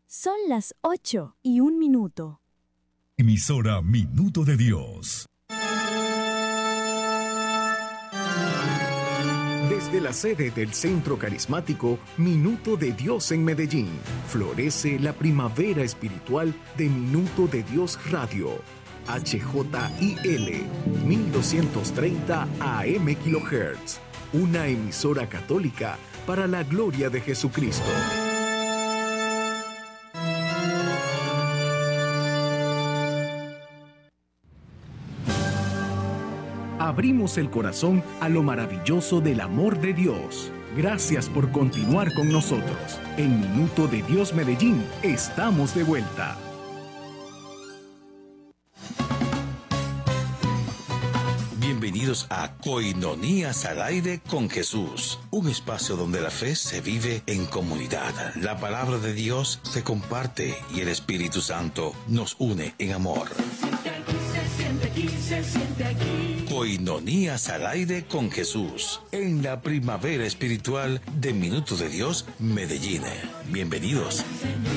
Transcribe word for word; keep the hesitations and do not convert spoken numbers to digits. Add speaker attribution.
Speaker 1: Son las ocho y un minuto.
Speaker 2: Emisora Minuto de Dios.
Speaker 3: Desde la sede del Centro Carismático Minuto de Dios en Medellín, florece la primavera espiritual de Minuto de Dios Radio. H J I L mil doscientos treinta A M kHz. Una emisora católica para la gloria de Jesucristo. Abrimos el corazón a lo maravilloso del amor de Dios. Gracias por continuar con nosotros. En Minuto de Dios Medellín, estamos de vuelta.
Speaker 4: Bienvenidos a Coinonías al Aire con Jesús, un espacio donde la fe se vive en comunidad. La palabra de Dios se comparte y el Espíritu Santo nos une en amor.
Speaker 5: Se siente aquí, se siente aquí.
Speaker 4: Coinonías al Aire con Jesús, en la primavera espiritual de Minuto de Dios Medellín. Bienvenidos.
Speaker 5: Señor.